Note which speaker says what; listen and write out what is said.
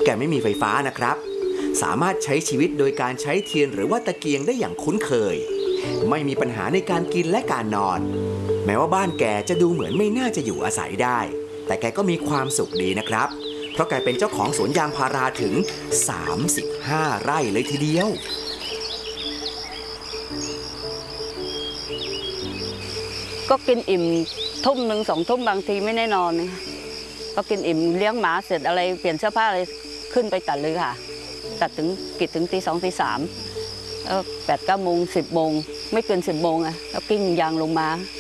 Speaker 1: ไม่มีไฟฟ้านะครับสามารถใช้ชีวิตโดยการใช้เทียนหรือว่าตะเกียงได้อย่างคุ้นเคยไม่มีปัญหาในการกินและการนอนแม้ว่าบ้านแกจะดูเหมือนไม่น่าจะอยู่อาศัยได้แต่แกก็มีความสุขดีนะครับเพราะแกเป็นเจ้าของสวนยางพาราถึง35 ไร่เลยทีเดียว
Speaker 2: ก็กินอิ่มทุ่มหนึ่ง2 ทุ่มบางทีไม่แน่นอนก็กินอิ่มเลี้ยงหมาเสร็จอะไรเปลี่ยนเสื้อผ้าอะไรขึ้นไปตัดเลยค่ะตัดถึงกิจถึงตี 2 ตี 3แล้ว8-9 โมง 10 โมงไม่เกิน10 โมงแล้วกิ้งยางลงมา